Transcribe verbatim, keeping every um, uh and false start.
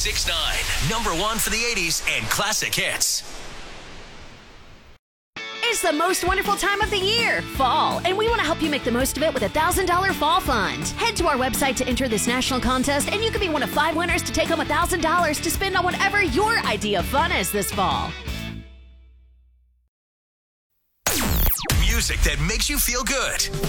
six nine, number one for the eighties and classic hits. It's the most wonderful time of the year, fall, and we want to help you make the most of it with a one thousand dollars fall fund. Head to our website to enter this national contest, and you could be one of five winners to take home one thousand dollars to spend on whatever your idea of fun is this fall. Music that makes you feel good.